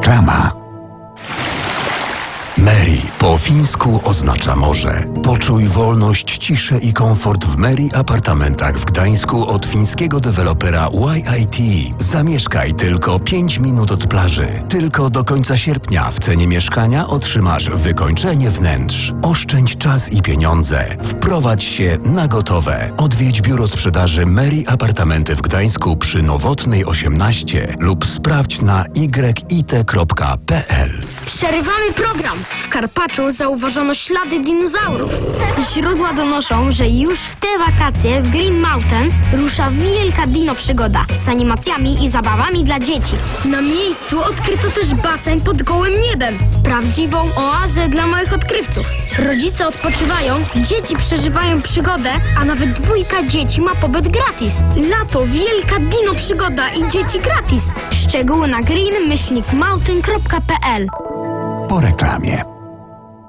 Reklama. Meri po fińsku oznacza morze. Poczuj wolność, ciszę i komfort w Meri apartamentach w Gdańsku od fińskiego dewelopera YIT. Zamieszkaj tylko 5 minut od plaży. Tylko do końca sierpnia w cenie mieszkania otrzymasz wykończenie wnętrz. Oszczędź czas i pieniądze. Wprowadź się na gotowe. Odwiedź biuro sprzedaży Meri Apartamenty w Gdańsku przy Nowotnej 18 lub sprawdź na yit.pl. Przerywamy program. W Karpaczu zauważono ślady dinozaurów. Źródła donoszą, że już w te wakacje w Green Mountain rusza wielka dino przygoda z animacjami i zabawami dla dzieci. Na miejscu odkryto też basen pod gołym niebem. Prawdziwą oazę dla małych odkrywców. Rodzice odpoczywają, dzieci przeżywają przygodę, a nawet 2 dzieci ma pobyt gratis. Lato, wielka dino przygoda i dzieci gratis. Szczegóły na green-mountain.pl. Po reklamie.